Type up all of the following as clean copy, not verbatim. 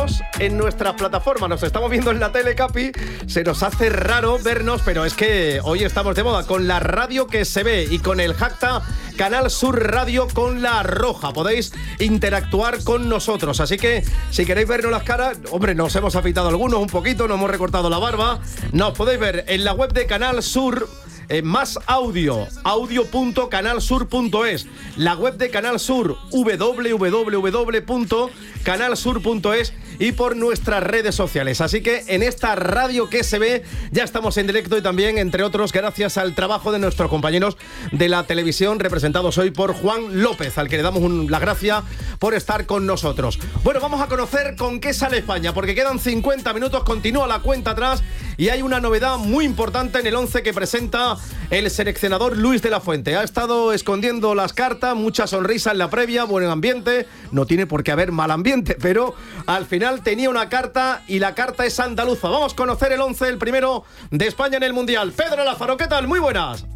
vernos en nuestras plataformas. Nos estamos viendo en la tele, Capi. Se nos hace raro vernos, pero es que hoy estamos de moda con la radio que se ve y con el hashtag Canal Sur Radio con la roja. Podéis interactuar con nosotros. Así que si queréis vernos las caras, hombre, nos hemos afeitado algunos un poquito, nos hemos recortado la barba. Nos podéis ver en la web de Canal Sur. Más audio, audio.canalsur.es, la web de Canal Sur, www.canalsur.es, y por nuestras redes sociales. Así que en esta radio que se ve ya estamos en directo, y también, entre otros, gracias al trabajo de nuestros compañeros de la televisión, representados hoy por Juan López, al que le damos la gracia por estar con nosotros. Bueno, vamos a conocer con qué sale España, porque quedan 50 minutos, continúa la cuenta atrás y hay una novedad muy importante en el 11 que presenta el seleccionador Luis de la Fuente. Ha estado escondiendo las cartas, mucha sonrisa en la previa, buen ambiente, no tiene por qué haber mal ambiente, pero al final tenía una carta y la carta es andaluza. Vamos a conocer el 11, el primero de España en el Mundial. Pedro Lázaro, ¿qué tal? Muy buenas.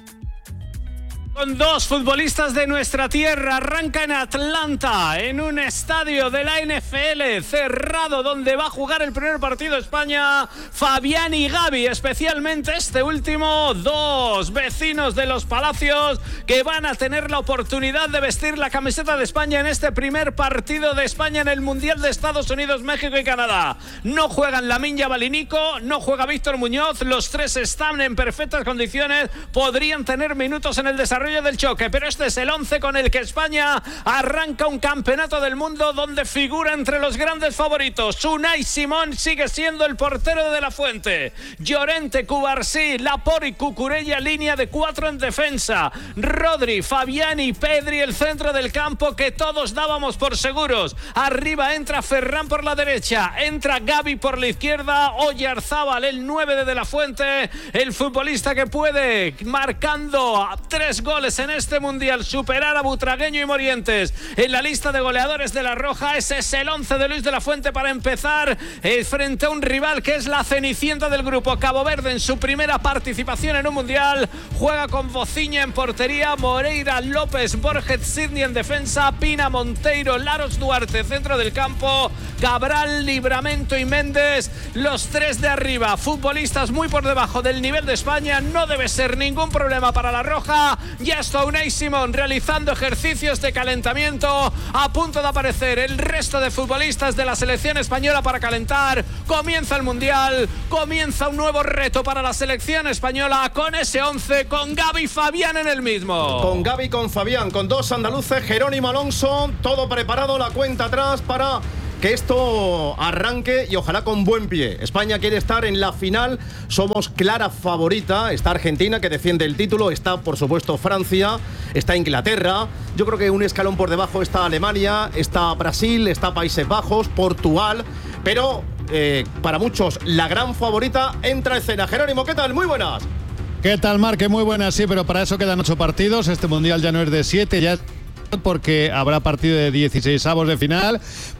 Con dos futbolistas de nuestra tierra, arranca en Atlanta, en un estadio de la NFL cerrado, donde va a jugar el primer partido España, Fabián y Gavi, especialmente este último, dos vecinos de los Palacios que van a tener la oportunidad de vestir la camiseta de España en este primer partido de España en el Mundial de Estados Unidos, México y Canadá. No juegan Lamine Yamal y Nico, no juega Víctor Muñoz, los tres están en perfectas condiciones, podrían tener minutos en el desarrollo del choque, pero este es el 11 con el que España arranca un campeonato del mundo donde figura entre los grandes favoritos. Unai Simón sigue siendo el portero de la Fuente, Llorente, Cubarsí, Laporte y Cucurella, línea de 4 en defensa, Rodri, Fabián y Pedri el centro del campo que todos dábamos por seguros. Arriba entra Ferran por la derecha, entra Gavi por la izquierda, Oyarzábal, el 9 de la Fuente, el futbolista que puede, marcando 3 goles en este Mundial, superar a Butragueño y Morientes en la lista de goleadores de la Roja. Ese es el 11 de Luis de la Fuente para empezar frente a un rival que es la cenicienta del grupo, Cabo Verde, en su primera participación en un Mundial. Juega con Bociña en portería, Moreira, López, Borges, Sidney en defensa, Pina, Monteiro, Laros, Duarte centro del campo, Cabral, Libramento y Méndez los tres de arriba. Futbolistas muy por debajo del nivel de España, no debe ser ningún problema para la Roja. Ya está Unai Simón realizando ejercicios de calentamiento, a punto de aparecer el resto de futbolistas de la selección española para calentar. Comienza el Mundial, comienza un nuevo reto para la selección española con ese 11, con Gavi y Fabián en el mismo. Con Gavi, con Fabián, con dos andaluces, Jerónimo Alonso, todo preparado, la cuenta atrás para que esto arranque y ojalá con buen pie. España quiere estar en la final, somos clara favorita. Está Argentina, que defiende el título, está por supuesto Francia, está Inglaterra, yo creo que un escalón por debajo está Alemania, está Brasil, está Países Bajos, Portugal, pero para muchos la gran favorita entra en escena. Jerónimo, ¿qué tal? Muy buenas. ¿Qué tal, Marque? Muy buenas, sí, pero para eso quedan 8 partidos. Este Mundial ya no es de 7, ya porque habrá partido de 16avos de final.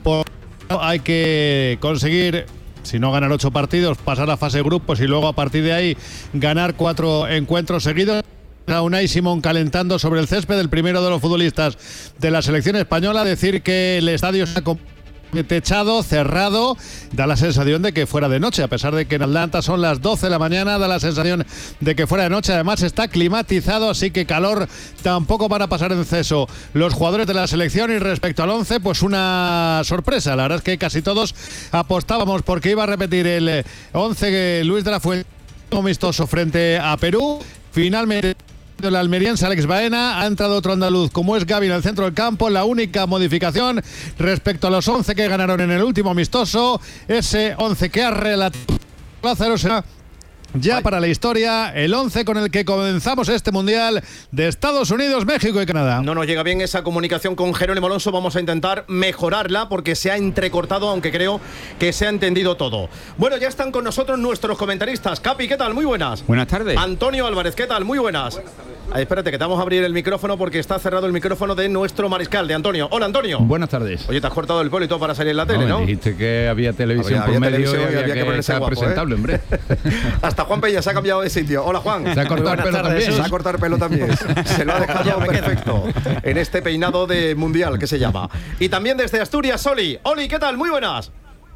Hay que conseguir, si no ganar 8 partidos, pasar a fase de grupos y luego a partir de ahí ganar 4 encuentros seguidos. Unai Simón calentando sobre el césped, el primero de los futbolistas de la selección española. Decir que el estadio está techado, cerrado, da la sensación de que fuera de noche, a pesar de que en Atlanta son las 12 de la mañana, da la sensación de que fuera de noche. Además está climatizado, así que calor tampoco van a pasar en exceso los jugadores de la selección. Y respecto al 11, pues una sorpresa, la verdad es que casi todos apostábamos porque iba a repetir el 11 Luis de la Fuente amistoso frente a Perú. Finalmente el almeriense Alex Baena, ha entrado otro andaluz como es Gavi en el centro del campo. La única modificación respecto a los 11 que ganaron en el último amistoso, ese 11 que ha relatado Lázaro será ya para la historia el 11 con el que comenzamos este Mundial de Estados Unidos, México y Canadá. No nos llega bien esa comunicación con Jerónimo Alonso, vamos a intentar mejorarla porque se ha entrecortado, aunque creo que se ha entendido todo. Bueno, ya están con nosotros nuestros comentaristas. Capi, ¿qué tal? Muy buenas. Buenas tardes. Antonio Álvarez, ¿qué tal? Muy buenas. Buenas tardes. Espérate, que te vamos a abrir el micrófono porque está cerrado el micrófono de nuestro mariscal, de Antonio. Hola, Antonio. Buenas tardes. Oye, te has cortado el pelo y todo para salir en la tele, ¿no? Dijiste que había televisión por medio y había que ponerse guapo, presentable, hombre. Hasta Juan Peña se ha cambiado de sitio. Hola, Juan. Se ha cortado el pelo también. Se ha cortado el pelo también. Se lo ha dejado perfecto en este peinado de mundial que se llama. Y también desde Asturias, Oli. Oli, ¿qué tal? Muy buenas.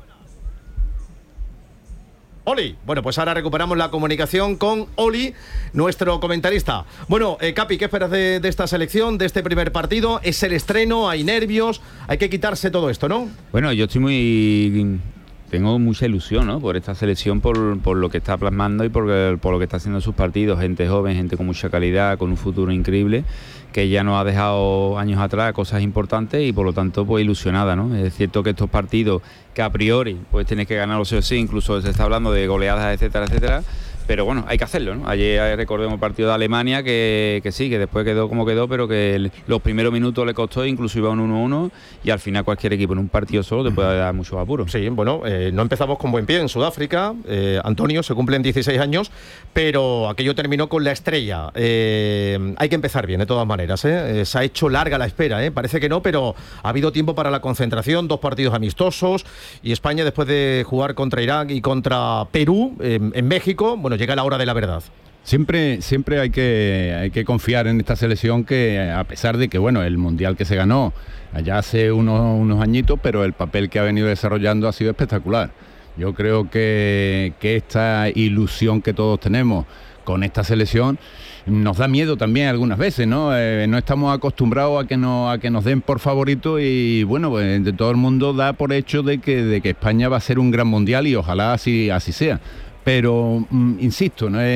Oli. Bueno, pues ahora recuperamos la comunicación con Oli, nuestro comentarista. Bueno, Capi, ¿qué esperas de esta selección, de este primer partido? ¿Es el estreno? ¿Hay nervios? Hay que quitarse todo esto, ¿no? Bueno, yo tengo mucha ilusión, ¿no?, por esta selección, por lo que está plasmando y por lo que está haciendo sus partidos. Gente joven, gente con mucha calidad, con un futuro increíble, que ya nos ha dejado años atrás cosas importantes y por lo tanto pues ilusionada, ¿no? Es cierto que estos partidos que a priori pues tienes que ganarlos sí o sí, incluso se está hablando de goleadas, etcétera, etcétera, pero bueno, hay que hacerlo, ¿no? Ayer recordemos el partido de Alemania que sí, que después quedó como quedó, pero que los primeros minutos le costó, incluso iba un 1-1 y al final cualquier equipo en un partido solo te puede dar muchos apuros. Sí, bueno, no empezamos con buen pie en Sudáfrica. Antonio, se cumplen 16 años, pero aquello terminó con la estrella. Hay que empezar bien, de todas maneras, ¿eh? Se ha hecho larga la espera, ¿eh? Parece que no, pero ha habido tiempo para la concentración, 2 partidos amistosos, y España, después de jugar contra Irak y contra Perú en México, bueno, llega la hora de la verdad. Siempre hay que confiar en esta selección, que a pesar de que bueno, el mundial que se ganó allá hace unos añitos, pero el papel que ha venido desarrollando ha sido espectacular. Yo creo que esta ilusión que todos tenemos con esta selección nos da miedo también algunas veces, ¿no? No estamos acostumbrados a que nos den por favorito y bueno, pues de todo el mundo da por hecho de que España va a ser un gran mundial y ojalá así sea. Pero, insisto, ¿no?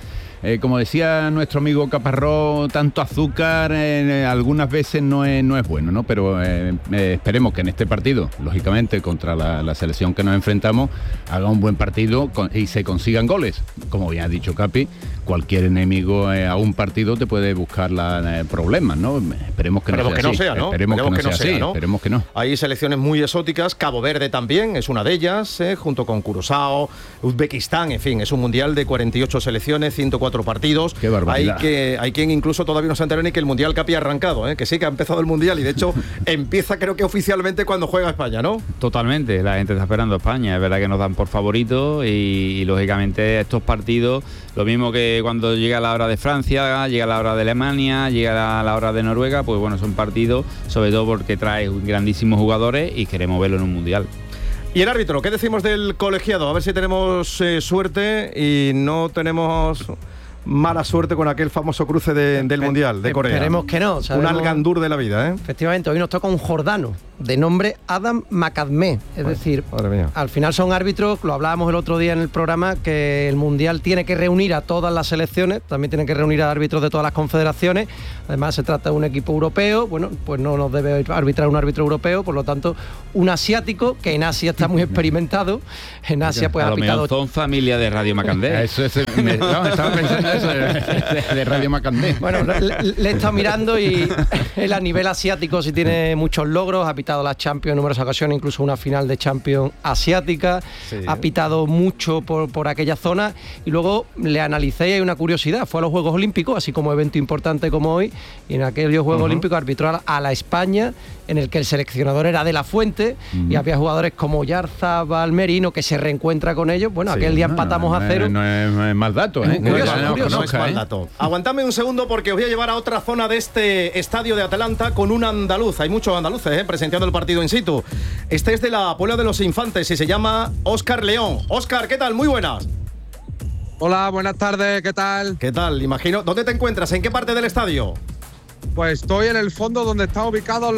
Como decía nuestro amigo Caparrós, tanto azúcar algunas veces no es bueno, ¿no? Pero esperemos que en este partido, lógicamente, contra la selección que nos enfrentamos, haga un buen partido y se consigan goles. Como bien ha dicho Capi, cualquier enemigo a un partido te puede buscar problemas, ¿no? Esperemos que no sea así. Esperemos que no sea así, ¿no? Esperemos que no. Hay selecciones muy exóticas, Cabo Verde también es una de ellas, junto con Curazao, Uzbekistán, en fin, es un mundial de 48 selecciones, 104 partidos. Qué barbaridad. Hay quien incluso todavía no se ha enterado ni que el mundial Capi ha arrancado, que sí que ha empezado el mundial y de hecho empieza, creo que oficialmente, cuando juega España, ¿no? Totalmente, la gente está esperando a España, es verdad que nos dan por favorito y lógicamente estos partidos, lo mismo que cuando llega la hora de Francia, llega la hora de Alemania, llega la hora de Noruega, pues bueno, son partidos sobre todo porque trae grandísimos jugadores y queremos verlo en un mundial. Y el árbitro, ¿qué decimos del colegiado? A ver si tenemos suerte y no tenemos mala suerte con aquel famoso cruce del Mundial de Corea. Esperemos que no. Un algandur de la vida, ¿eh? Efectivamente, hoy nos toca un jordano de nombre Adam Macadmé. Es decir, al final son árbitros, lo hablábamos el otro día en el programa, que el Mundial tiene que reunir a todas las selecciones, también tiene que reunir a árbitros de todas las confederaciones. Además se trata de un equipo europeo, bueno, pues no nos debe arbitrar un árbitro europeo, por lo tanto, un asiático, que en Asia está muy experimentado. En Asia pues a ha lo pitado... mejor son familia de Radio Macandé. Eso es, estaba pensando eso de Radio Macandé. Bueno, le he estado mirando y él a nivel asiático sí tiene muchos logros, ha pitado la Champions en numerosas ocasiones, incluso una final de Champions asiática, sí. Ha pitado mucho por aquella zona y luego le analicé y hay una curiosidad, fue a los Juegos Olímpicos, así como evento importante como hoy, y en aquellos Juegos Olímpicos arbitró a la España, en el que el seleccionador era De La Fuente y había jugadores como Yarzábal, Merino, que se reencuentra con ellos. Bueno, sí, aquel día empatamos a 0. No es mal dato, ¿eh? No es mal dato. Aguantadme un segundo porque os voy a llevar a otra zona de este estadio de Atalanta con un andaluz. Hay muchos andaluces presenciando el partido in situ. Este es de la Puebla de los Infantes y se llama Óscar León. Óscar, ¿qué tal? Muy buenas. Hola, buenas tardes, ¿qué tal? ¿Qué tal? Imagino. ¿Dónde te encuentras? ¿En qué parte del estadio? Pues estoy en el fondo donde están ubicados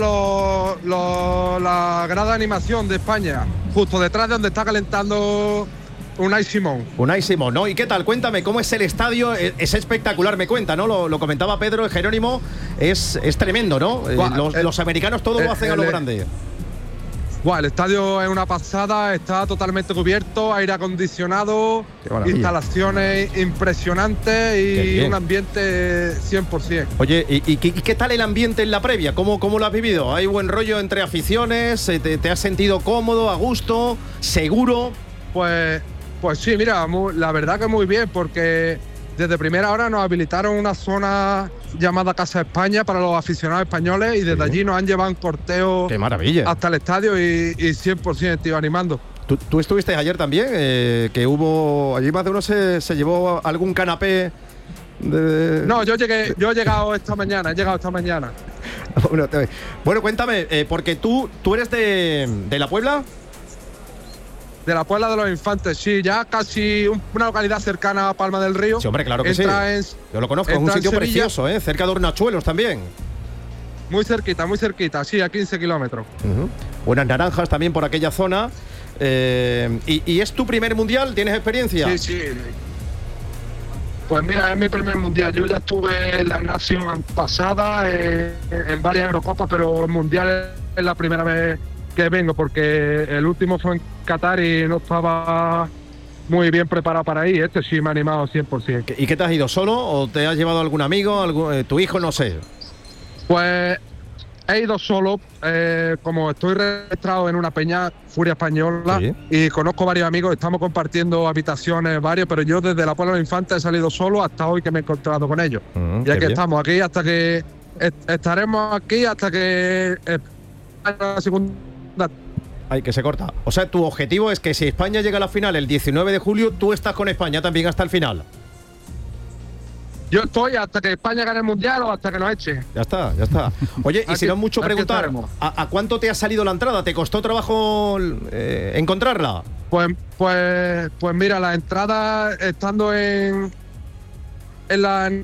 la grada de animación de España, justo detrás de donde está calentando Unai Simón. Unai Simón, ¿no? ¿Y qué tal? Cuéntame, ¿cómo es el estadio? Es espectacular, me cuenta, ¿no? Lo comentaba Pedro, el Jerónimo, es tremendo, ¿no? Los americanos todo lo hacen a lo grande. El estadio es una pasada, está totalmente cubierto, aire acondicionado, instalaciones impresionantes y un ambiente 100%. Oye, ¿y qué tal el ambiente en la previa? ¿Cómo lo has vivido? ¿Hay buen rollo entre aficiones? ¿Te has sentido cómodo, a gusto, seguro? Pues sí, mira, la verdad que muy bien, porque desde primera hora nos habilitaron una zona llamada Casa España para los aficionados españoles y desde allí nos han llevado en corteo. ¡Qué maravilla! Hasta el estadio y 100% estoy animando. ¿Tú estuviste ayer también? Que hubo... Allí más de uno se llevó algún canapé de... No, yo he llegado esta mañana, Bueno, cuéntame, porque tú eres de La Puebla. De la Puebla de los Infantes, sí, ya casi una localidad cercana a Palma del Río. Sí, hombre, claro que sí. Yo lo conozco, es un sitio precioso, cerca de Hornachuelos también. Muy cerquita, sí, a 15 kilómetros. Buenas naranjas también por aquella zona. ¿Y es tu primer mundial? ¿Tienes experiencia? Sí. Pues mira, es mi primer mundial. Yo ya estuve en la nación pasada, en varias Eurocopas, pero el mundial es la primera vez que vengo, porque el último fue en Qatar y no estaba muy bien preparado para ir. Este sí me ha animado 100%. ¿Y qué te has ido solo o te has llevado algún amigo, tu hijo, no sé? Pues he ido solo, como estoy registrado en una peña, Furia Española, ¿sí? Y conozco varios amigos, estamos compartiendo habitaciones varios, pero yo desde la Puebla de los Infantes he salido solo hasta hoy que me he encontrado con ellos. Y aquí estamos, aquí hasta que estaremos aquí hasta que la segunda. Ay, que se corta. O sea, tu objetivo es que si España llega a la final el 19 de julio, tú estás con España también hasta el final. Yo estoy hasta que España gane el Mundial o hasta que nos eche. Ya está. Oye, y si no es mucho preguntar, ¿a cuánto te ha salido la entrada? ¿Te costó trabajo encontrarla? Pues mira, la entrada estando en la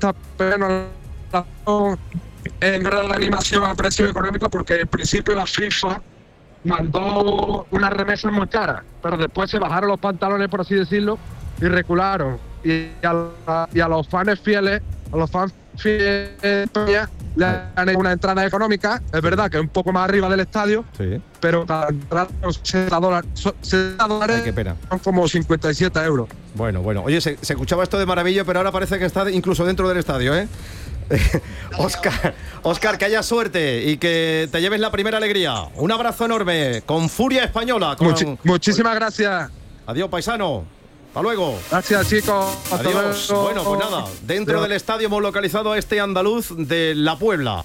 animación a precio económico, porque en principio la FIFA mandó una remesa muy cara, pero después se bajaron los pantalones, por así decirlo, y recularon. Y a los fans fieles, le dan una entrada económica. Es verdad que es un poco más arriba del estadio, sí, pero cada entrada $60 qué pena. Son como 57 euros. Bueno. Oye, se escuchaba esto de maravilla, pero ahora parece que está incluso dentro del estadio, ¿eh? Óscar, que haya suerte y que te lleves la primera alegría. Un abrazo enorme con Furia Española. Muchísimas gracias. Adiós, paisano. Hasta luego. Gracias, chicos. Hasta Adiós. Luego. Bueno, pues nada, dentro del estadio hemos localizado a este andaluz de La Puebla,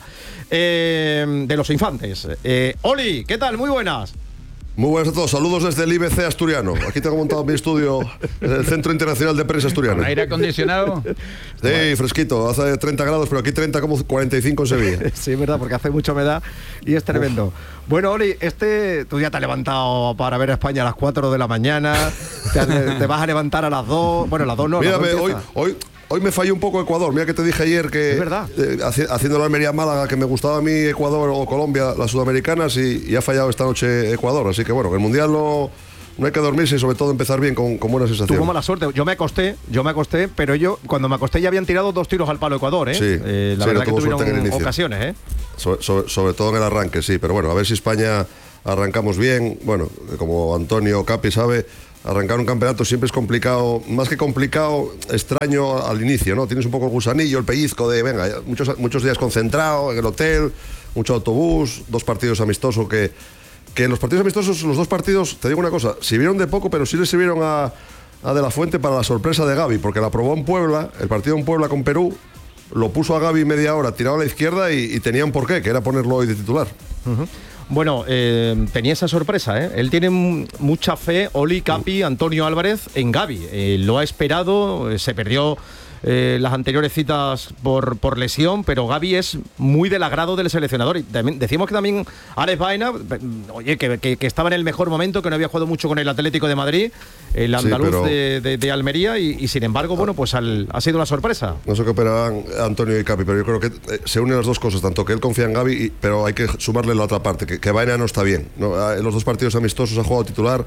de los Infantes. Oli, ¿qué tal? Muy buenas. Muy buenas a todos, saludos desde el IBC asturiano. Aquí tengo montado mi estudio en el Centro Internacional de Prensa Asturiano. ¿Aire acondicionado? Sí, fresquito, hace 30 grados, pero aquí 30 como 45 en Sevilla. Sí, es verdad, porque hace mucha humedad y es tremendo. Uf. Bueno, Oli, tú ya te has levantado para ver a España a las 4 de la mañana, te vas a levantar a las 2, bueno, a las 2 no. Mírame, hoy me falló un poco Ecuador. Mira que te dije ayer que, es verdad, haciendo la Almería-Málaga, que me gustaba a mí Ecuador o Colombia, las sudamericanas, y ha fallado esta noche Ecuador. Así que bueno, el Mundial no hay que dormirse y sobre todo empezar bien con buena sensación. Tuvo mala suerte. Yo me acosté, pero cuando me acosté ya habían tirado 2 tiros al palo Ecuador, ¿eh? Sí, la verdad que tuvieron ocasiones, ¿eh? Sobre todo en el arranque, sí. Pero bueno, a ver si España arrancamos bien. Bueno, como Antonio Capi sabe, arrancar un campeonato siempre es complicado, más que complicado, extraño al inicio, ¿no? Tienes un poco el gusanillo, el pellizco de, venga, muchos días concentrado en el hotel, mucho autobús, 2 partidos amistosos que los partidos amistosos, los 2 partidos, te digo una cosa, sirvieron de poco, pero sí le sirvieron a De La Fuente para la sorpresa de Gavi, porque la probó en Puebla, el partido en Puebla con Perú, lo puso a Gavi media hora, tirado a la izquierda y tenía un porqué, que era ponerlo hoy de titular. Bueno, tenía esa sorpresa, ¿eh? Él tiene mucha fe, Oli, Capi, Antonio Álvarez, en Gavi. Lo ha esperado, se perdió las anteriores citas por lesión, pero Gavi es muy del agrado del seleccionador. Y decimos que también Alex Baena, oye, que estaba en el mejor momento, que no había jugado mucho con el Atlético de Madrid, el andaluz de Almería, y sin embargo, bueno, pues ha sido la sorpresa. No sé qué operarán Antonio y Capi, pero yo creo que se unen las dos cosas, tanto que él confía en Gavi, pero hay que sumarle la otra parte, que Baena no está bien, ¿no? En los 2 partidos amistosos ha jugado titular.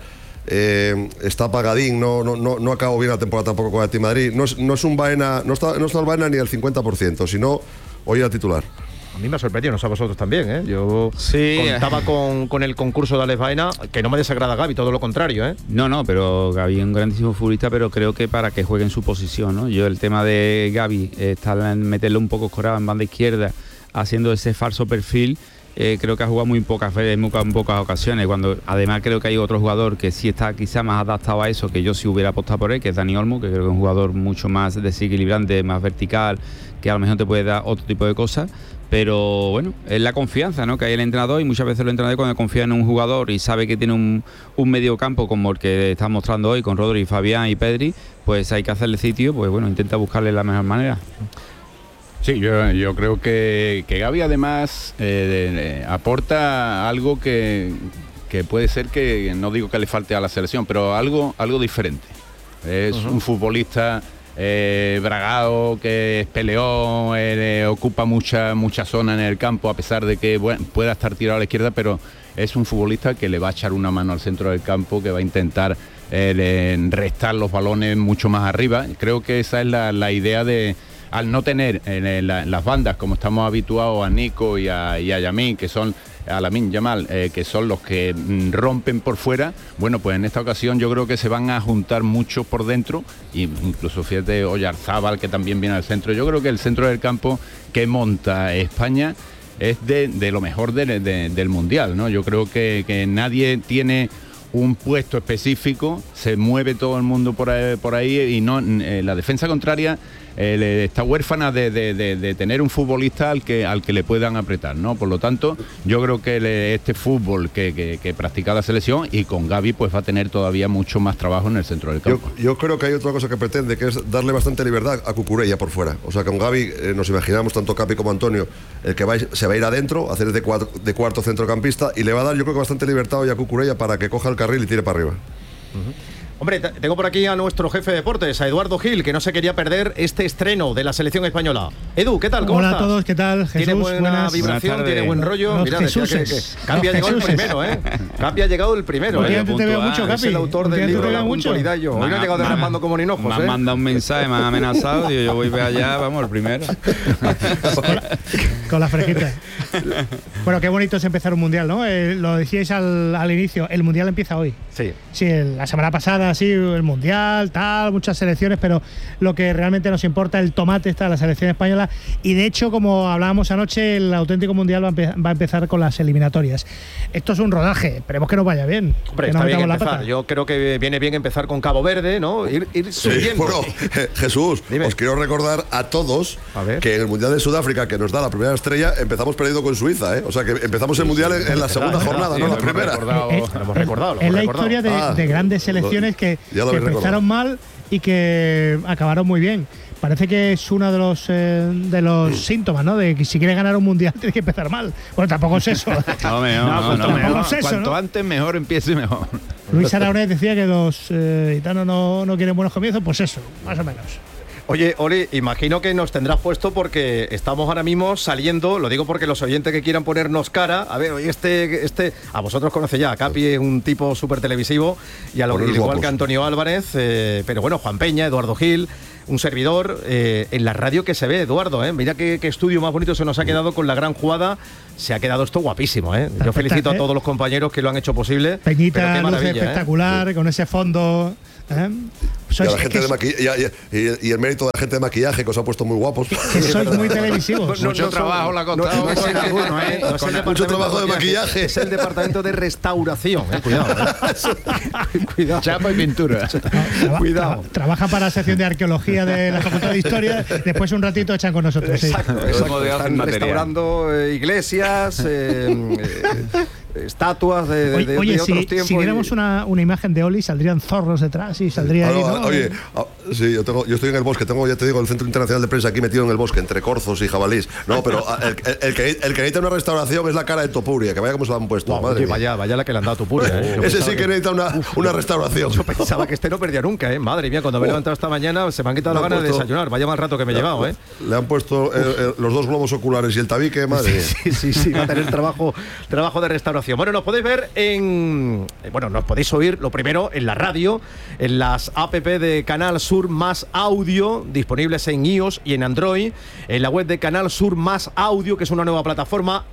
Está apagadín, no acabó bien la temporada tampoco con el Team Madrid. No es un Baena, no está el Baena ni al 50%, sino hoy era titular. A mí me ha sorprendido, no sé a vosotros también, ¿eh? Yo contaba con el concurso de Alex Baena, que no me desagrada Gavi, todo lo contrario, ¿eh? No, pero Gavi es un grandísimo futbolista, pero creo que para que juegue en su posición, ¿no? Yo el tema de Gavi, meterlo un poco escorado en banda izquierda, haciendo ese falso perfil, creo que ha jugado muy pocas veces, en pocas ocasiones, cuando además creo que hay otro jugador que sí está quizá más adaptado a eso, que yo sí hubiera apostado por él, que es Dani Olmo, que creo que es un jugador mucho más desequilibrante, más vertical, que a lo mejor te puede dar otro tipo de cosas, pero bueno, es la confianza, ¿no?, que hay el entrenador, y muchas veces los entrenadores cuando confían en un jugador y sabe que tiene un medio campo como el que está mostrando hoy con Rodri, Fabián y Pedri, pues hay que hacerle sitio, pues bueno, intenta buscarle la mejor manera. Sí, yo creo que Gavi además aporta algo que que puede ser que, no digo que le falte a la selección, pero algo diferente. Es un futbolista bragado, que es peleón, ocupa mucha zona en el campo, a pesar de que pueda estar tirado a la izquierda, pero es un futbolista que le va a echar una mano al centro del campo, que va a intentar restar los balones mucho más arriba. Creo que esa es la idea de, al no tener las bandas, como estamos habituados a Nico y a Yamin, que son a Lamine Yamal, que son los que rompen por fuera, bueno, pues en esta ocasión yo creo que se van a juntar muchos por dentro, y incluso fíjate Oyarzábal, que también viene al centro. Yo creo que el centro del campo que monta España es de lo mejor del Mundial, ¿no? Yo creo que nadie tiene un puesto específico, se mueve todo el mundo por ahí y no la defensa contraria está huérfana de tener un futbolista al que le puedan apretar, ¿no? Por lo tanto, yo creo que este fútbol que practica la selección, y con Gavi, pues va a tener todavía mucho más trabajo en el centro del campo. Yo creo que hay otra cosa que pretende, que es darle bastante libertad a Cucurella por fuera. O sea, con Gavi nos imaginamos, tanto Capi como Antonio, el que se va a ir adentro, a hacer de cuarto centrocampista, y le va a dar, yo creo que bastante libertad hoy a Cucurella para que coja el carril y tire para arriba. Hombre, tengo por aquí a nuestro jefe de deportes, a Eduardo Gil, que no se quería perder este estreno de la selección española. Edu, ¿qué tal? ¿Cómo Hola estás? a todos, ¿qué tal? Jesús, tiene buena vibración, tiene buen rollo. Mira, decía que Capi ha llegado el primero, ¿eh? Capi ha llegado el primero. Te veo mucho, Capi. Es el autor del libro de la puntualidad. Hoy no ha llegado derramando como ni hinojos, me han mandado un mensaje, me han amenazado, y yo voy para allá, vamos, el primero. Con la frejita. Bueno, qué bonito es empezar un mundial, ¿no? Lo decíais al inicio, el mundial empieza hoy. Sí. Sí, la semana pasada, sí, el mundial, tal, muchas selecciones, pero lo que realmente nos importa, el tomate está en la selección española, y de hecho, como hablábamos anoche, el auténtico mundial va a empezar con las eliminatorias. Esto es un rodaje, esperemos que nos vaya bien. Hombre, está bien empezar. Yo creo que viene bien empezar con Cabo Verde, ¿no? Ir subiendo. Bueno, Jesús, dime. Os quiero recordar a todos que en el Mundial de Sudáfrica, que nos da la primera estrella, empezamos perdiendo con Suiza, ¿eh? O sea, que empezamos el Mundial en la segunda jornada, no la primera. Hemos recordado. Es la historia de grandes selecciones que empezaron mal y que acabaron muy bien. Parece que es uno de los síntomas, ¿no? De que si quieres ganar un mundial tienes que empezar mal. Bueno, tampoco es eso. No, es eso, cuanto ¿no? antes mejor empiece mejor. Luis Aragonés decía que los gitanos no quieren buenos comienzos, pues eso, más o menos. Oye, Oli, imagino que nos tendrás puesto porque estamos ahora mismo saliendo, lo digo porque los oyentes que quieran ponernos cara, a ver, hoy a vosotros conocéis ya, a Capi es un tipo súper televisivo, y igual que Antonio Álvarez, pero bueno, Juan Peña, Eduardo Gil, un servidor, en la radio que se ve, Eduardo, mira qué estudio más bonito se nos ha quedado con la gran jugada. Se ha quedado esto guapísimo, ¿eh? Yo felicito a todos los compañeros que lo han hecho posible. Peñita, luz espectacular, con ese fondo. Y, la gente y el mérito de la gente de maquillaje, que os ha puesto muy guapos. Que sois muy televisivos. Mucho trabajo la ha costado. Mucho trabajo de maquillaje. Es el departamento de restauración. Cuidado. Cuidado. Chapa y pintura. Cuidado. Trabaja para la sección de arqueología de la Facultad de Historia. Después un ratito echan con nosotros. Exacto. Están restaurando iglesias, estatuas de otros tiempos. Si viéramos una imagen de Oli, saldrían zorros detrás y saldría ahí, ¿no? Oye, sí, yo estoy en el bosque, ya te digo, el Centro Internacional de Prensa aquí metido en el bosque, entre corzos y jabalís. No, pero el que necesita una restauración es la cara de Topuria, que vaya como se la han puesto. Madre mía. Vaya la que le han dado a Topuria. Ese sí que necesita una restauración. Yo pensaba que no perdía nunca, Madre mía, cuando me he levantado esta mañana se me han quitado la gana de desayunar. Vaya mal rato que me he llevado, Le han puesto los dos globos oculares y el tabique, madre mía. Sí, va a tener trabajo de restauración. Bueno, nos podéis ver nos podéis oír, lo primero, en la radio, en las app de Canal Sur Más Audio, disponibles en iOS y en Android, en la web de Canal Sur Más Audio, que es una nueva plataforma,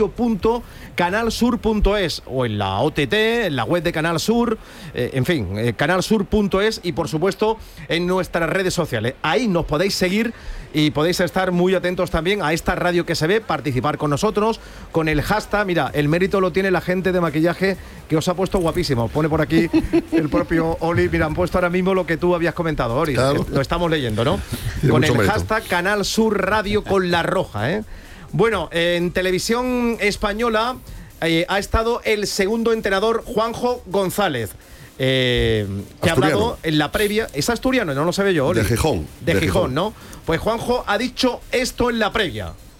audio.canalsur.es, o en la OTT, en la web de Canal Sur, canalsur.es, y por supuesto en nuestras redes sociales. Ahí nos podéis seguir y podéis estar muy atentos también a esta radio que se ve, participar con nosotros con el hashtag. Mira, el mérito lo tiene la gente de maquillaje, que os ha puesto guapísimo. Pone por aquí el propio Oli. Mira, han puesto ahora mismo lo que tú habías comentado, Oli. Claro. Lo estamos leyendo, ¿no? Con el hashtag Canal Sur Radio con la roja, Bueno, en televisión española ha estado el segundo entrenador, Juanjo González. Que ha hablado en la previa. ¿Es asturiano? No lo sabía yo, Oli. De Gijón. De Gijón, ¿no? Pues Juanjo ha dicho esto en la previa.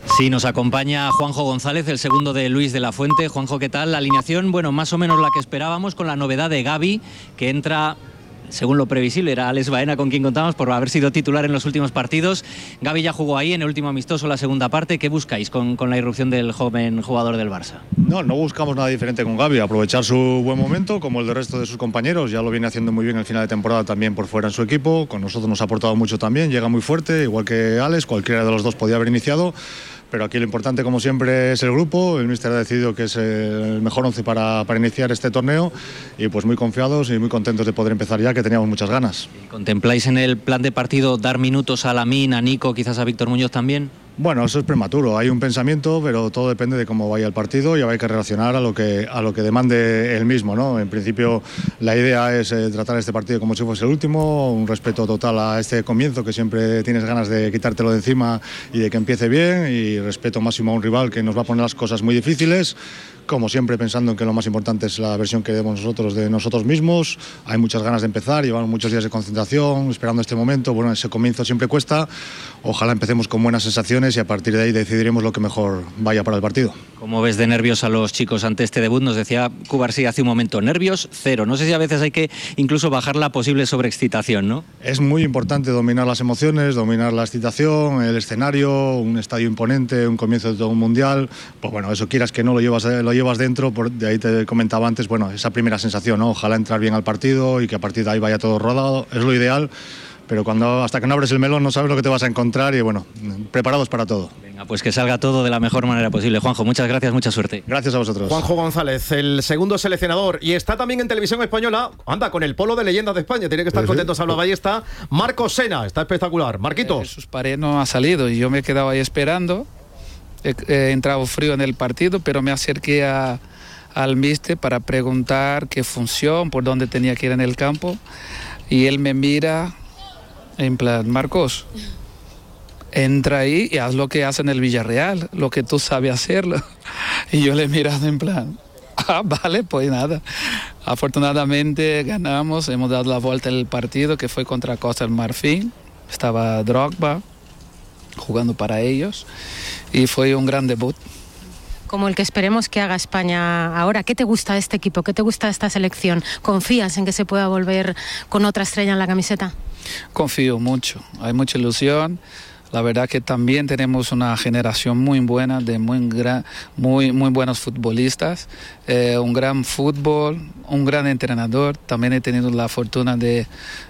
Sí, nos acompaña Juanjo González, el segundo de Luis de la Fuente. Juanjo, ¿qué tal? La alineación, bueno, más o menos la que esperábamos, con la novedad de Gavi, que entra, según lo previsible, era Alex Baena con quien contamos por haber sido titular en los últimos partidos. Gavi ya jugó ahí en el último amistoso, la segunda parte. ¿Qué buscáis con la irrupción del joven jugador del Barça? No buscamos nada diferente con Gavi, aprovechar su buen momento, como el del resto de sus compañeros. Ya lo viene haciendo muy bien el final de temporada también por fuera en su equipo. Con nosotros nos ha aportado mucho también, llega muy fuerte, igual que Alex, cualquiera de los dos podía haber iniciado. Pero aquí lo importante, como siempre, es el grupo. El míster ha decidido que es el mejor 11 para iniciar este torneo y pues muy confiados y muy contentos de poder empezar ya, que teníamos muchas ganas. ¿Contempláis en el plan de partido dar minutos a Lamine, a Nico, quizás a Víctor Muñoz también? Bueno, eso es prematuro, hay un pensamiento, pero todo depende de cómo vaya el partido y hay que relacionar a lo que demande él mismo, ¿no? En principio la idea es tratar este partido como si fuese el último, un respeto total a este comienzo, que siempre tienes ganas de quitártelo de encima y de que empiece bien, y respeto máximo a un rival que nos va a poner las cosas muy difíciles. Como siempre, pensando en que lo más importante es la versión que demos nosotros de nosotros mismos. Hay muchas ganas de empezar, llevamos muchos días de concentración, esperando este momento. Bueno, ese comienzo siempre cuesta. Ojalá empecemos con buenas sensaciones y a partir de ahí decidiremos lo que mejor vaya para el partido. ¿Cómo ves de nervios a los chicos ante este debut? Nos decía Cubarsí hace un momento, nervios cero. No sé si a veces hay que incluso bajar la posible sobreexcitación, ¿no? Es muy importante dominar las emociones, dominar la excitación, el escenario, un estadio imponente, un comienzo de todo un mundial. Pues bueno, eso quieras que no lo llevas dentro, de ahí te comentaba antes, bueno, esa primera sensación, ¿no? Ojalá entrar bien al partido y que a partir de ahí vaya todo rodado, es lo ideal, pero hasta que no abres el melón no sabes lo que te vas a encontrar y bueno, preparados para todo. Venga, pues que salga todo de la mejor manera posible. Juanjo, muchas gracias, mucha suerte. Gracias a vosotros. Juanjo González, el segundo seleccionador, y está también en Televisión Española, anda, con el polo de leyendas de España, tiene que estar contentos, hablaba, ahí está Marcos Sena, está espectacular. Marquitos. Jesús Paredes no ha salido y yo me he quedado ahí esperando. He entrado frío en el partido, pero me acerqué al míster para preguntar qué función, por dónde tenía que ir en el campo, y él me mira en plan, Marcos, entra ahí y haz lo que hace en el Villarreal, lo que tú sabes hacerlo. Y yo le he mirado en plan, vale, pues nada. Afortunadamente ganamos, hemos dado la vuelta en el partido, que fue contra Costa del Marfil. Estaba Drogba jugando para ellos y fue un gran debut. Como el que esperemos que haga España ahora. ¿Qué te gusta de este equipo? ¿Qué te gusta de esta selección? ¿Confías en que se pueda volver con otra estrella en la camiseta? Confío mucho, hay mucha ilusión. La verdad que también tenemos una generación muy buena de muy buenos futbolistas, un gran fútbol, un gran entrenador. También he tenido la fortuna de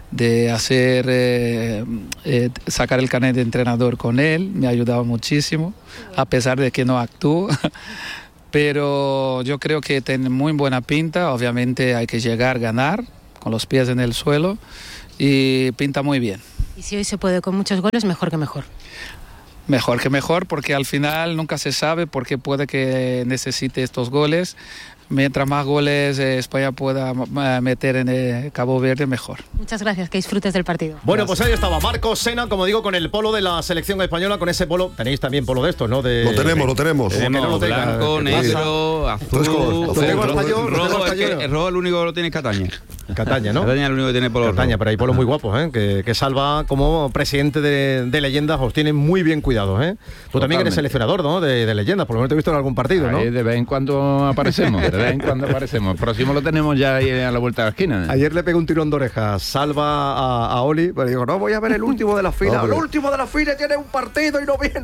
sacar el carnet de entrenador con él, me ha ayudado muchísimo, a pesar de que no actúo. Pero yo creo que tiene muy buena pinta. Obviamente hay que llegar a ganar con los pies en el suelo y pinta muy bien. Y si hoy se puede con muchos goles, mejor que mejor. Mejor que mejor, porque al final nunca se sabe por qué puede que necesite estos goles. Mientras más goles España pueda meter en Cabo Verde, mejor. Muchas gracias, que disfrutes del partido. Bueno, pues ahí estaba Marcos Sena, como digo, con el polo de la selección española, con ese polo. Tenéis también polo de estos, ¿no? Lo tenemos. Blanco, negro, azul, rojo. El rojo, el único que lo tiene es Cataña. Cataña, ¿no? Cataña es el único que tiene polo Cataña, rojo. pero hay polos muy guapos, que Salva, como presidente de leyendas, os tiene muy bien cuidados, ¿eh? Tú también eres seleccionador, ¿no? De leyendas, por lo menos te he visto en algún partido, ¿no? Ahí de vez en cuando aparecemos, El próximo lo tenemos ya ahí a la vuelta de la esquina. Ayer le pegué un tirón de orejas Salva a Oli, pero digo, no, voy a ver el último de la fila. El último de la fila tiene un partido y no viene.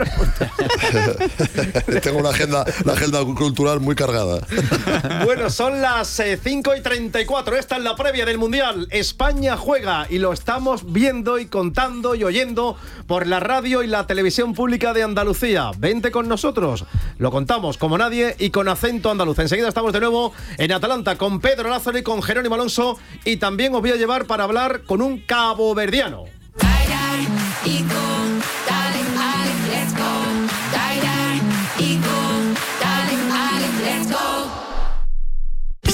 Tengo una agenda cultural muy cargada. Bueno, son las 5:34. Esta es la previa del Mundial. España juega y lo estamos viendo y contando y oyendo por la radio y la televisión pública de Andalucía. Vente con nosotros. Lo contamos como nadie y con acento andaluz. Enseguida estamos de nuevo en Atalanta con Pedro Lázaro y con Jerónimo Alonso, y también os voy a llevar para hablar con un caboverdiano.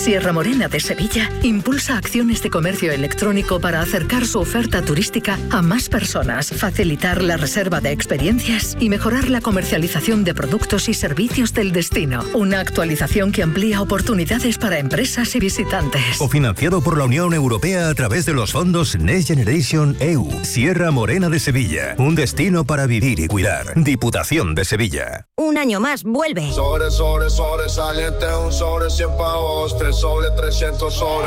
Sierra Morena de Sevilla impulsa acciones de comercio electrónico para acercar su oferta turística a más personas, facilitar la reserva de experiencias y mejorar la comercialización de productos y servicios del destino. Una actualización que amplía oportunidades para empresas y visitantes. Cofinanciado por la Unión Europea a través de los fondos Next Generation EU. Sierra Morena de Sevilla. Un destino para vivir y cuidar. Diputación de Sevilla. Un año más, vuelve. Sobresaliente, un sobre 100 pavos, 3 sobre 300 sobre.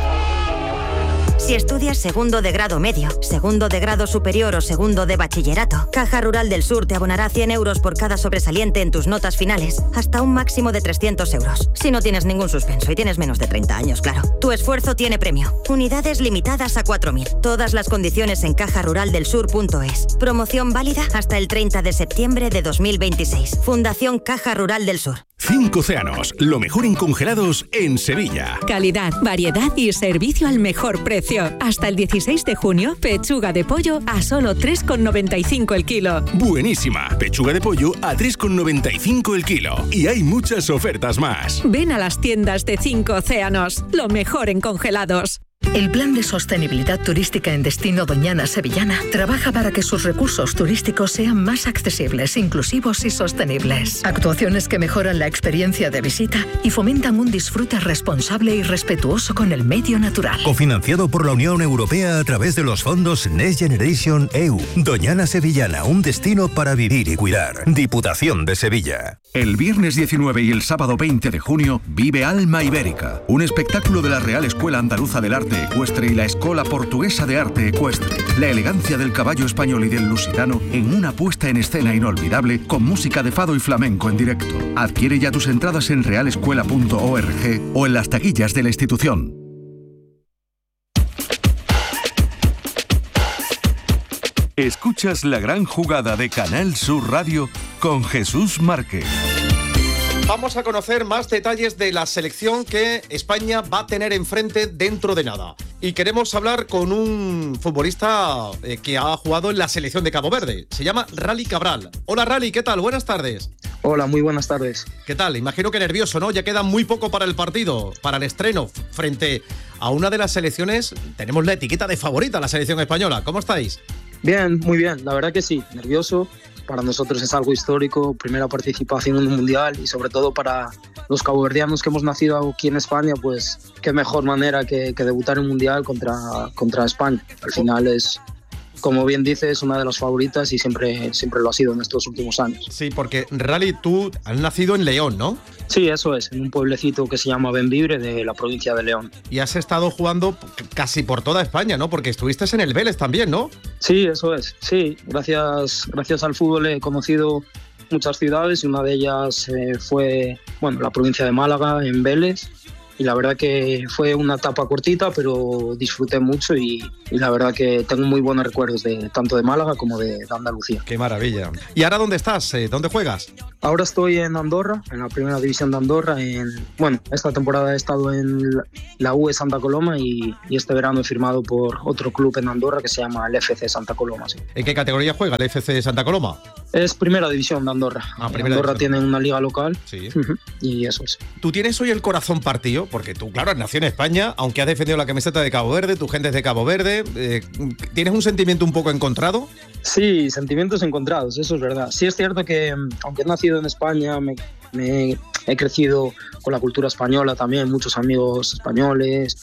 Si estudias segundo de grado medio, segundo de grado superior o segundo de bachillerato, Caja Rural del Sur te abonará 100 euros por cada sobresaliente en tus notas finales, hasta un máximo de 300 euros. Si no tienes ningún suspenso y tienes menos de 30 años, claro. Tu esfuerzo tiene premio. Unidades limitadas a 4.000. Todas las condiciones en cajaruraldelsur.es. Promoción válida hasta el 30 de septiembre de 2026. Fundación Caja Rural del Sur. 5 Océanos, lo mejor en congelados en Sevilla. Calidad, variedad y servicio al mejor precio. Hasta el 16 de junio, pechuga de pollo a solo 3,95 el kilo. Buenísima, pechuga de pollo a 3,95 el kilo. Y hay muchas ofertas más. Ven a las tiendas de 5 Océanos, lo mejor en congelados. El Plan de Sostenibilidad Turística en Destino Doñana Sevillana trabaja para que sus recursos turísticos sean más accesibles, inclusivos y sostenibles. Actuaciones que mejoran la experiencia de visita y fomentan un disfrute responsable y respetuoso con el medio natural. Cofinanciado por la Unión Europea a través de los fondos Next Generation EU. Doñana Sevillana, un destino para vivir y cuidar. Diputación de Sevilla. El viernes 19 y el sábado 20 de junio vive Alma Ibérica, un espectáculo de la Real Escuela Andaluza del Arte Ecuestre y la Escola Portuguesa de Arte Ecuestre. La elegancia del caballo español y del lusitano en una puesta en escena inolvidable con música de fado y flamenco en directo. Adquiere ya tus entradas en realescuela.org o en las taquillas de la institución. Escuchas La Gran Jugada de Canal Sur Radio con Jesús Márquez. Vamos a conocer más detalles de la selección que España va a tener enfrente dentro de nada. Y queremos hablar con un futbolista que ha jugado en la selección de Cabo Verde. Se llama Rally Cabral. Hola Rally, ¿qué tal? Buenas tardes. Hola, muy buenas tardes. ¿Qué tal? Imagino que nervioso, ¿no? Ya queda muy poco para el partido, para el estreno, frente a una de las selecciones. Tenemos la etiqueta de favorita, la selección española. ¿Cómo estáis? Bien, muy bien. La verdad que sí, nervioso. Para nosotros es algo histórico, primera participación en un mundial y sobre todo para los caboverdianos que hemos nacido aquí en España, pues qué mejor manera que debutar en un mundial contra España. Al final es, como bien dices, una de las favoritas y siempre lo ha sido en estos últimos años. Sí, porque Rally, tú has nacido en León, ¿no? Sí, eso es, en un pueblecito que se llama Benvibre, de la provincia de León. Y has estado jugando casi por toda España, ¿no? Porque estuviste en el Vélez también, ¿no? Sí, eso es, sí. Gracias al fútbol he conocido muchas ciudades y una de ellas fue la provincia de Málaga, en Vélez. Y la verdad que fue una etapa cortita, pero disfruté mucho y la verdad que tengo muy buenos recuerdos tanto de Málaga como de Andalucía. ¡Qué maravilla! ¿Y ahora dónde estás? ¿Dónde juegas? Ahora estoy en Andorra, en la primera división de Andorra. Esta temporada he estado en la UE Santa Coloma y este verano he firmado por otro club en Andorra que se llama el FC Santa Coloma. Sí. ¿En qué categoría juega el FC Santa Coloma? Es primera división de Andorra. Andorra tiene una liga local. Sí. Y eso es. ¿Tú tienes hoy el corazón partido? Porque tú, claro, has nacido en España, aunque has defendido la camiseta de Cabo Verde, tu gente es de Cabo Verde. ¿Tienes un sentimiento un poco encontrado? Sí, sentimientos encontrados, eso es verdad. Sí es cierto que, aunque he nacido en España, he crecido con la cultura española también, muchos amigos españoles.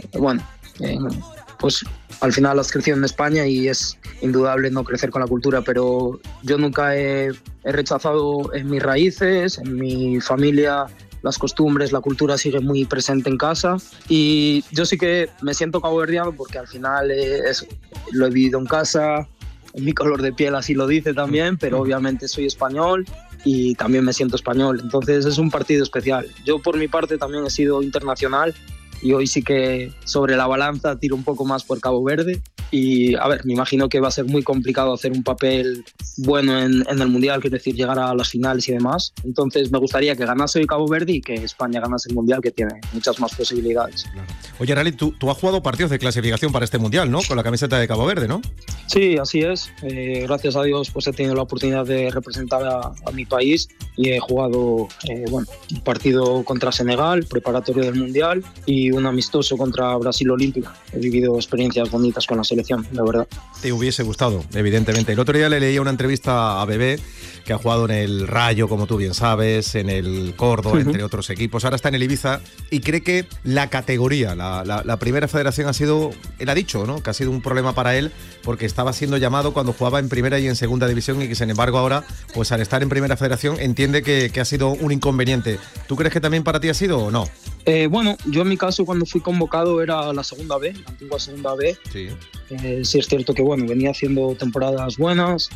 Pues al final has crecido en España y es indudable no crecer con la cultura, pero yo nunca he rechazado en mis raíces, en mi familia. Las costumbres, la cultura sigue muy presente en casa y yo sí que me siento caboverdiano porque al final lo he vivido en casa, mi color de piel así lo dice también, pero obviamente soy español y también me siento español, entonces es un partido especial. Yo por mi parte también he sido internacional y hoy sí que sobre la balanza tiro un poco más por Cabo Verde Y a ver, me imagino que va a ser muy complicado hacer un papel bueno en el Mundial, quiero decir, llegar a las finales y demás. Entonces me gustaría que ganase hoy Cabo Verde y que España ganase el Mundial, que tiene muchas más posibilidades. Claro. Oye, Rally, tú has jugado partidos de clasificación para este Mundial, ¿no? Con la camiseta de Cabo Verde, ¿no? Sí, así es. Gracias a Dios pues he tenido la oportunidad de representar a mi país y he jugado un partido contra Senegal, preparatorio del Mundial, y un amistoso contra Brasil Olímpica. He vivido experiencias bonitas con la selección, la verdad. Te hubiese gustado, evidentemente. El otro día le leía una entrevista a Bebé, que ha jugado en el Rayo, como tú bien sabes, en el Córdoba, entre otros equipos. Ahora está en el Ibiza y cree que la categoría, la primera federación ha sido, él ha dicho, ¿no?, que ha sido un problema para él porque estaba siendo llamado cuando jugaba en primera y en segunda división y que sin embargo ahora, pues al estar en primera federación, entiende que ha sido un inconveniente. ¿Tú crees que también para ti ha sido o no? Bueno, yo en mi caso cuando fui convocado era la segunda B, la antigua segunda B. Sí. Sí es cierto que bueno, venía haciendo temporadas buenas,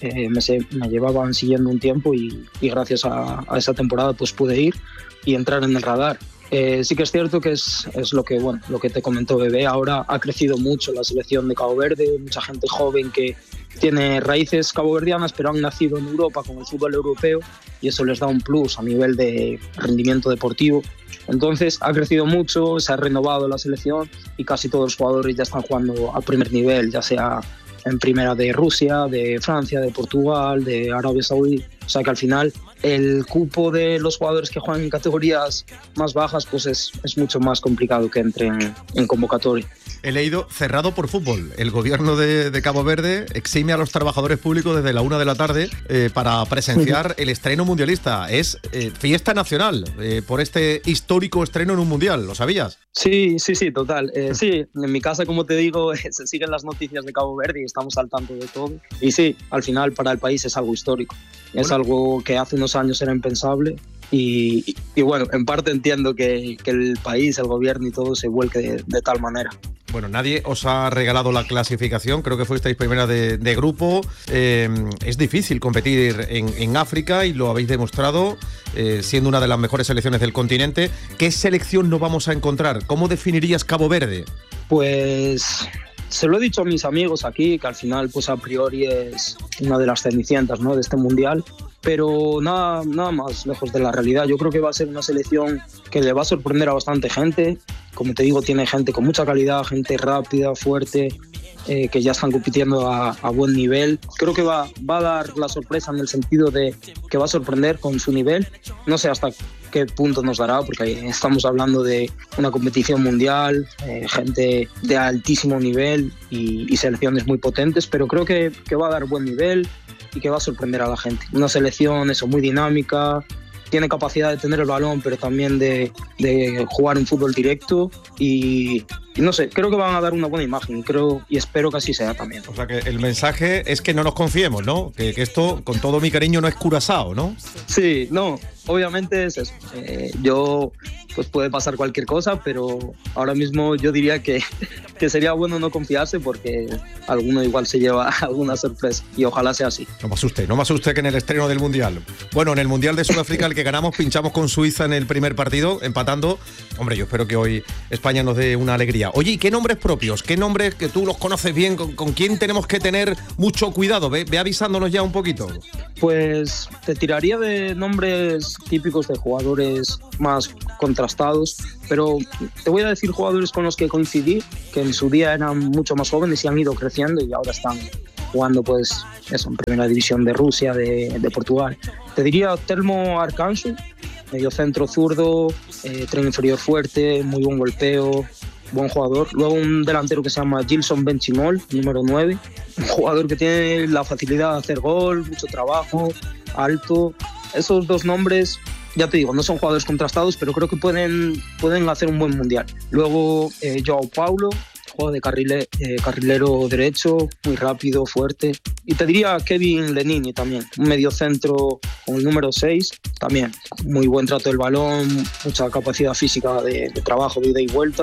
me llevaban siguiendo un tiempo y gracias a esa temporada pues pude ir y entrar en el radar. Sí que es cierto que es lo que te comentó Bebé. Ahora ha crecido mucho la selección de Cabo Verde, mucha gente joven que tiene raíces caboverdianas pero han nacido en Europa con el fútbol europeo y eso les da un plus a nivel de rendimiento deportivo. Entonces ha crecido mucho, se ha renovado la selección y casi todos los jugadores ya están jugando a primer nivel, ya sea en primera de Rusia, de Francia, de Portugal, de Arabia Saudí. O sea que al final el cupo de los jugadores que juegan en categorías más bajas pues es mucho más complicado que entren en convocatoria. He leído cerrado por fútbol. El gobierno de Cabo Verde exime a los trabajadores públicos desde la 1 de la tarde para presenciar el estreno mundialista. Es fiesta nacional por este histórico estreno en un mundial. ¿Lo sabías? Sí, total. Sí, en mi casa, como te digo, se siguen las noticias de Cabo Verde y estamos al tanto de todo. Y sí, al final para el país es algo histórico. Es algo que hace unos años era impensable. Y bueno, en parte entiendo que el país, el gobierno y todo se vuelque de tal manera. Bueno, nadie os ha regalado la clasificación, creo que fuisteis primera de grupo. Es difícil competir en África y lo habéis demostrado, siendo una de las mejores selecciones del continente. ¿Qué selección nos vamos a encontrar? ¿Cómo definirías Cabo Verde? Pues se lo he dicho a mis amigos aquí, que al final pues a priori es una de las cenicientas, ¿no?, de este mundial. Pero nada más lejos de la realidad. Yo creo que va a ser una selección que le va a sorprender a bastante gente. Como te digo, tiene gente con mucha calidad, gente rápida, fuerte, que ya están compitiendo a buen nivel. Creo que va a dar la sorpresa en el sentido de que va a sorprender con su nivel. No sé hasta qué punto nos dará, porque estamos hablando de una competición mundial, gente de altísimo nivel y selecciones muy potentes, pero creo que va a dar buen nivel y que va a sorprender a la gente. Una selección muy dinámica, tiene capacidad de tener el balón, pero también de jugar un fútbol directo y no sé, creo que van a dar una buena imagen, creo y espero que así sea también. O sea que el mensaje es que no nos confiemos, ¿no? Que esto, con todo mi cariño, no es Curazao, ¿no? Sí, no, obviamente es eso. Yo, pues puede pasar cualquier cosa, pero ahora mismo yo diría que sería bueno no confiarse porque alguno igual se lleva alguna sorpresa y ojalá sea así. No me asuste que en el estreno del Mundial. Bueno, en el Mundial de Sudáfrica, el que ganamos, pinchamos con Suiza en el primer partido, empatando. Hombre, yo espero que hoy España nos dé una alegría. Oye, ¿y qué nombres propios? ¿Qué nombres que tú los conoces bien? ¿Con quién tenemos que tener mucho cuidado? Ve avisándonos ya un poquito. Pues te tiraría de nombres típicos de jugadores más contrastados, pero te voy a decir jugadores con los que coincidí, que en su día eran mucho más jóvenes y han ido creciendo y ahora están jugando pues eso, en primera división de Rusia, de Portugal. Te diría Telmo Arkansu, mediocentro zurdo, tren inferior fuerte, muy buen golpeo, buen jugador. Luego un delantero que se llama Gilson Benchimol, número 9, un jugador que tiene la facilidad de hacer gol, mucho trabajo, alto. Esos dos nombres, ya te digo, no son jugadores contrastados, pero creo que pueden hacer un buen mundial. Luego Joao Paulo, juega de carrilero derecho, muy rápido, fuerte. Y te diría Kevin Lenini también, un mediocentro con el número 6, también muy buen trato del balón, mucha capacidad física de trabajo, de ida y vuelta.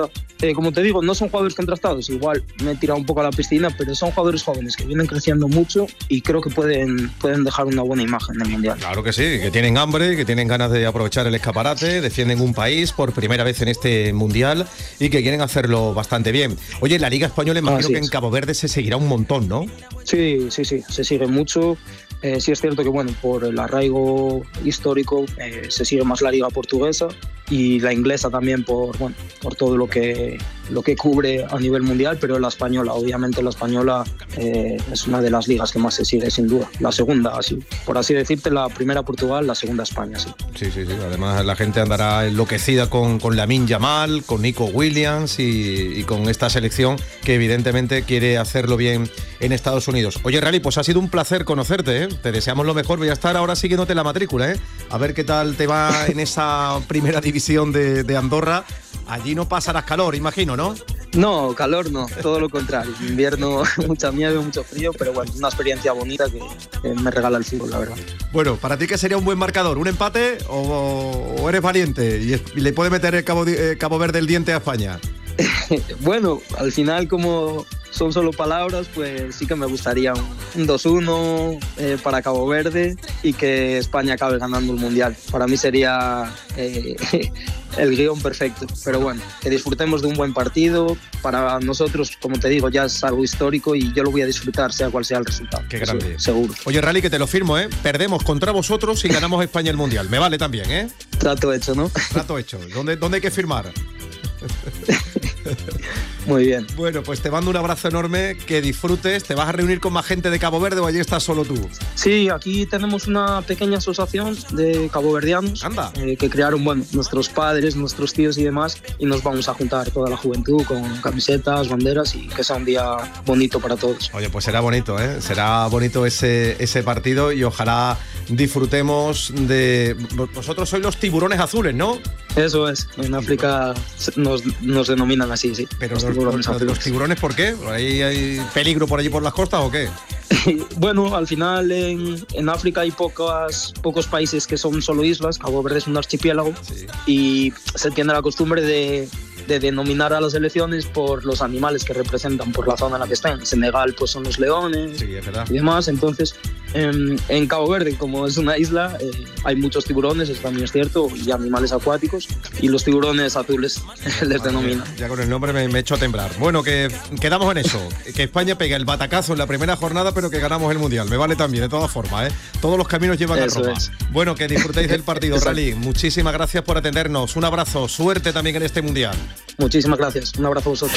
como te digo, no son jugadores contrastados, igual me he tirado un poco a la piscina, pero son jugadores jóvenes que vienen creciendo mucho y creo que pueden dejar una buena imagen en el Mundial. Claro que sí, que tienen hambre, que tienen ganas de aprovechar el escaparate, defienden un país por primera vez en este Mundial y que quieren hacerlo bastante bien. Oye, la Liga Española, imagino que en Cabo Verde se seguirá un montón, ¿no? Sí, se sigue mucho. Sí es cierto que, bueno, por el arraigo histórico se sigue más la liga portuguesa y la inglesa también por todo lo que cubre a nivel mundial, pero la española, obviamente la española es una de las ligas que más se sigue, sin duda. La segunda, así, por así decirte, la primera Portugal, la segunda España, sí. Sí. Además la gente andará enloquecida con Lamine Yamal, con Nico Williams y con esta selección que evidentemente quiere hacerlo bien en Estados Unidos. Oye, Rally, pues ha sido un placer conocerte, ¿eh? Te deseamos lo mejor. Voy a estar ahora siguiéndote la matrícula, ¿eh? A ver qué tal te va en esa primera división de Andorra. Allí no pasarás calor, imagino, ¿no? No, calor no, todo lo contrario. Invierno, mucha nieve, mucho frío, pero bueno, una experiencia bonita que me regala el fútbol, la verdad. Bueno, ¿para ti qué sería un buen marcador? ¿Un empate o eres valiente y le puede meter el Cabo Verde el diente a España? Bueno, al final, como son solo palabras, pues sí que me gustaría un 2-1 para Cabo Verde y que España acabe ganando el Mundial. Para mí sería el guión perfecto. Pero bueno, que disfrutemos de un buen partido. Para nosotros, como te digo, ya es algo histórico y yo lo voy a disfrutar, sea cual sea el resultado. Qué grande. Seguro. Oye, Rally, que te lo firmo, ¿eh? Perdemos contra vosotros y ganamos España el Mundial. Me vale también, ¿eh? Trato hecho, ¿no? Trato hecho. ¿Dónde hay que firmar? Muy bien. Bueno, pues te mando un abrazo enorme, que disfrutes. ¿Te vas a reunir con más gente de Cabo Verde o allí estás solo tú? Sí, aquí tenemos una pequeña asociación de caboverdianos. Anda. Que crearon, nuestros padres, nuestros tíos y demás, y nos vamos a juntar toda la juventud con camisetas, banderas y que sea un día bonito para todos. Oye, pues será bonito, ¿eh? Será bonito ese partido y ojalá disfrutemos de... Vosotros sois los tiburones azules, ¿no? Eso es, en África nos denominan así, sí. Pero los tiburones, ¿por qué? ¿Hay peligro por allí por las costas o qué? Bueno, al final en África hay pocos países que son solo islas. Cabo Verde es un archipiélago, sí. Y se tiene la costumbre de denominar a las selecciones por los animales que representan por la zona en la que estén. En Senegal pues son los leones, sí, es verdad, y demás. Entonces en Cabo Verde, como es una isla, hay muchos tiburones, eso también es cierto, y animales acuáticos, y los tiburones azules les denominan. Ya con el nombre me he hecho a temblar. Bueno, que quedamos en eso, que España pega el batacazo en la primera jornada, pero que ganamos el Mundial. Me vale también, de todas formas, ¿eh? Todos los caminos llevan a Roma. Bueno, que disfrutéis del partido, Rally. Muchísimas gracias por atendernos. Un abrazo, suerte también en este Mundial. Muchísimas gracias, un abrazo a vosotros.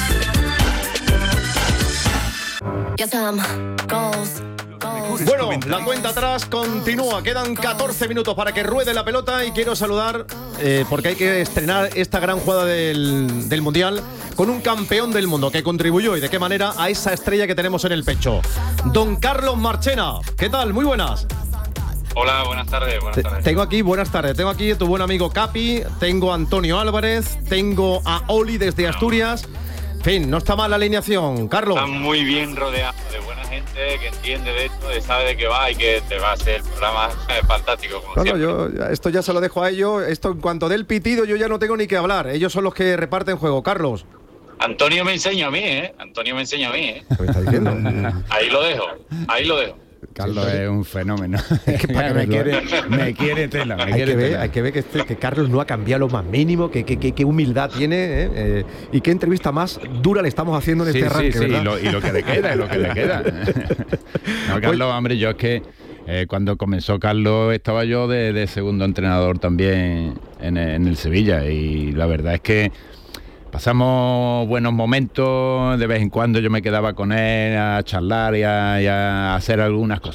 Bueno, la cuenta atrás continúa, quedan 14 minutos para que ruede la pelota y quiero saludar, porque hay que estrenar esta gran jugada del Mundial con un campeón del mundo que contribuyó y de qué manera a esa estrella que tenemos en el pecho. Don Carlos Marchena, ¿qué tal? Muy buenas. Hola, buenas tardes. Tengo aquí a tu buen amigo Capi, tengo a Antonio Álvarez, tengo a Oli desde Asturias. En fin, no está mal la alineación, Carlos. Está muy bien rodeado de buena gente que entiende de esto, de sabe de qué va y que te va a hacer el programa fantástico. Como siempre. Esto ya se lo dejo a ellos. Esto en cuanto del pitido yo ya no tengo ni que hablar. Ellos son los que reparten juego, Carlos. Antonio me enseña a mí, ¿eh? ¿Qué está diciendo? Ahí lo dejo. Carlos es un fenómeno. Es que para que me quiere tela. Hay que ver que Carlos no ha cambiado lo más mínimo, qué humildad tiene, y qué entrevista más dura le estamos haciendo en este arranque, ¿verdad? Y lo que le queda, No, Carlos, hombre, yo es que cuando comenzó Carlos estaba yo de segundo entrenador también en el Sevilla, y la verdad es que pasamos buenos momentos, de vez en cuando yo me quedaba con él a charlar y a hacer algunas cosas.